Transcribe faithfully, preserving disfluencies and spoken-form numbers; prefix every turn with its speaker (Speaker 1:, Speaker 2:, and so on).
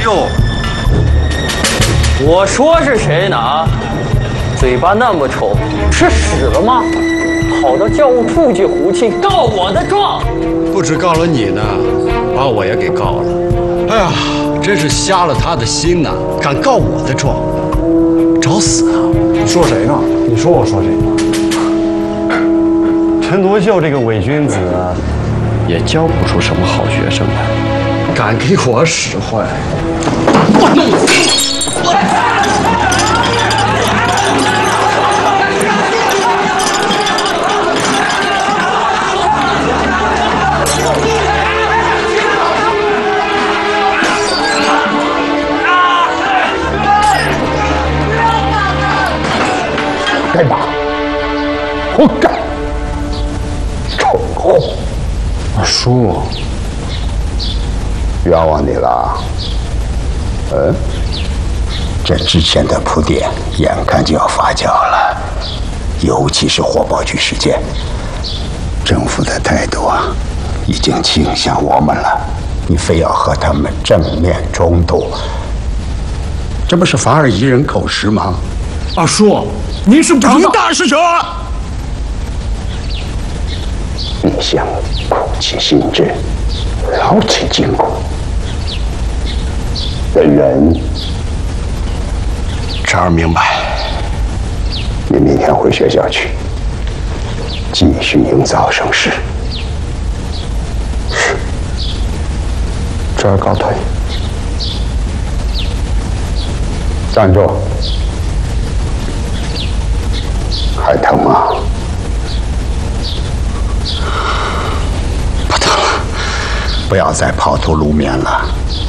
Speaker 1: 哟，
Speaker 2: 我说是谁呢？啊，嘴巴那么臭，吃屎了吗？跑到教务处去胡庆告我的状，
Speaker 1: 不止告了你呢，把我也给告了。哎呀，真是瞎了他的心呐！敢告我的状，找死啊！
Speaker 3: 你说谁呢？你说我说谁？陈独秀这个伪君子，也教不出什么好学生来。
Speaker 1: 敢给我使坏，
Speaker 3: 我弄死你！
Speaker 4: 该打，活该！臭狗！
Speaker 3: 二叔，
Speaker 4: 冤枉你了。嗯，这之前的铺垫眼看就要发酵了，尤其是火爆局事件，政府的态度啊，已经倾向我们了。你非要和他们正面冲突，这不是反而贻人口实吗？
Speaker 3: 二叔，您是不知道。大使者，
Speaker 4: 你想苦其心志，劳其筋骨。人人，
Speaker 1: 侄儿明白。
Speaker 4: 你明天回学校去，继续营造声势。是，侄儿告退。站住！还疼吗？不疼了。不要再抛头露面了。